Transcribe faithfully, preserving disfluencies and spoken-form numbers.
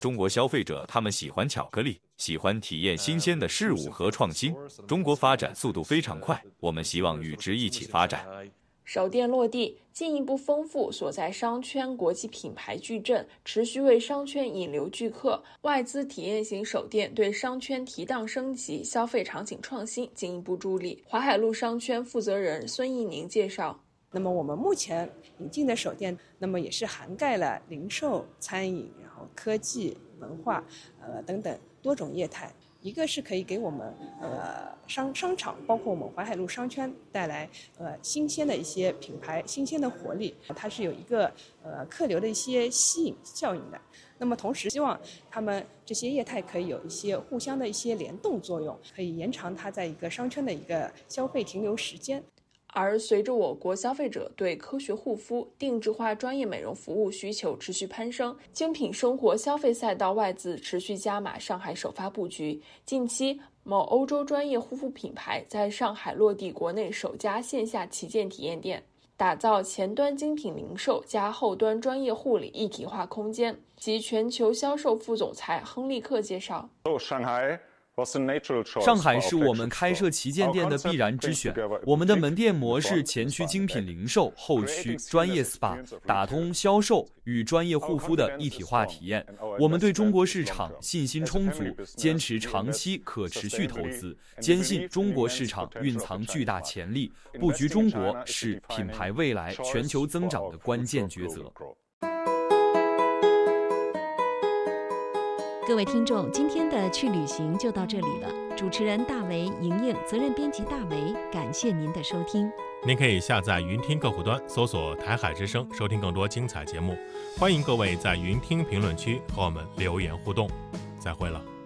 中国消费者他们喜欢巧克力，喜欢体验新鲜的事物和创新。中国发展速度非常快，我们希望与之一起发展。 首店落地，进一步丰富所在商圈国际品牌矩阵，持续为商圈引流聚客。外资体验型首店对商圈提档升级、消费场景创新进一步助力。淮海路商圈负责人孙艺宁介绍。 那么我们目前引进的首店，那么也是涵盖了零售、餐饮，然后科技、文化，呃等等多种业态。一个是可以给我们呃商商场，包括我们淮海路商圈带来呃新鲜的一些品牌、新鲜的活力，它是有一个呃客流的一些吸引效应的。那么同时希望他们这些业态可以有一些互相的一些联动作用，可以延长它在一个商圈的一个消费停留时间。 而随着我国消费者对科学护肤、定制化专业美容服务需求持续攀升，精品生活消费赛道外资持续加码上海首发布局。近期，某欧洲专业护肤品牌在上海落地国内首家线下旗舰体验店，打造前端精品零售加后端专业护理一体化空间。及全球销售副总裁亨利克介绍。 上海是我们开设旗舰店的必然之选。我们的门店模式前驱精品零售，后驱专业 S P A， 打通销售与专业护肤的一体化体验。我们对中国市场信心充足，坚持长期可持续投资，坚信中国市场蕴藏巨大潜力，布局中国是品牌未来全球增长的关键抉择。 各位听众，今天的去旅行就到这里了。主持人大为、莹莹，责任编辑大为，感谢您的收听。 您可以下载云听客户端，搜索台海之声，收听更多精彩节目。欢迎各位在云听评论区和我们留言互动。再会了。